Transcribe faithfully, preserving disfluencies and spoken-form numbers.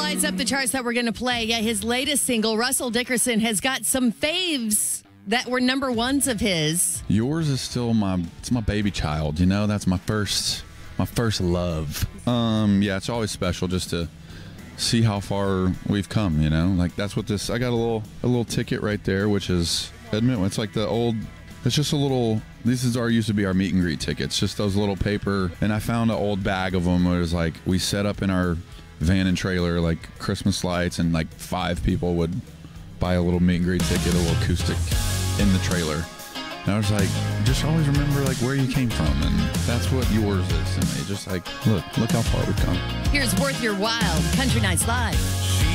lights up the charts that we're going to play. Yeah, his latest single, Russell Dickerson, has got some faves that were number ones of his. Yours is still my, it's my baby child, you know? That's my first, my first love. Um, yeah, it's always special just to see how far we've come, you know? Like, that's what this, I got a little, a little ticket right there, which is, admit, it's like the old, it's just a little, this is our, used to be our meet and greet tickets, just those little paper, and I found an old bag of them where it was like, we set up in our van and trailer, like Christmas lights, and like five people would buy a little meet and greet ticket, a little acoustic in the trailer. And I was like, just always remember like where you came from, and that's what yours is to me. Just like, look, look how far we've come. Here's Worth Your While, Country Nights Live.